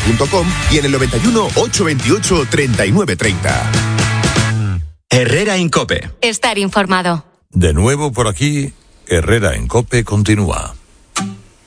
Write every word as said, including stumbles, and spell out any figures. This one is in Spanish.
punto com y en el noventa y uno, ochocientos veintiocho, treinta y nueve treinta. Herrera en COPE. Estar informado. De nuevo por aquí, Herrera en COPE continúa.